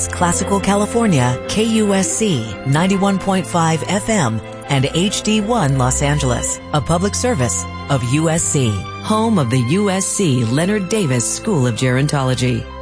Classical California, KUSC 91.5 FM, and HD1 Los Angeles, a public service of USC, home of the USC Leonard Davis School of Gerontology.